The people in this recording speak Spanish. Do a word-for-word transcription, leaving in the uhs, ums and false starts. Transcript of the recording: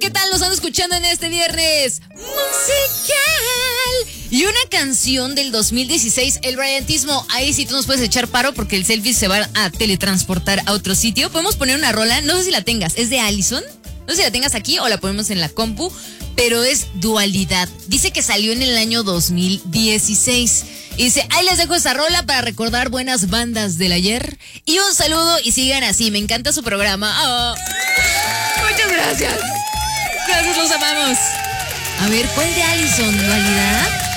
¿qué tal? Los ando escuchando en este viernes musical. Y una canción del dos mil dieciséis, el brillantismo. Ahí sí tú nos puedes echar paro porque el selfie se va a teletransportar a otro sitio. Podemos poner una rola, no sé si la tengas, es de Allison. No sé si la tengas aquí o la ponemos en la compu, pero es Dualidad. Dice que salió en el año dos mil dieciséis. Y dice, ahí les dejo esta rola para recordar buenas bandas del ayer. Y un saludo y sigan así, me encanta su programa. Oh. Muchas gracias. Gracias, los amamos. A ver, ¿cuál de Allison? ¿Dualidad?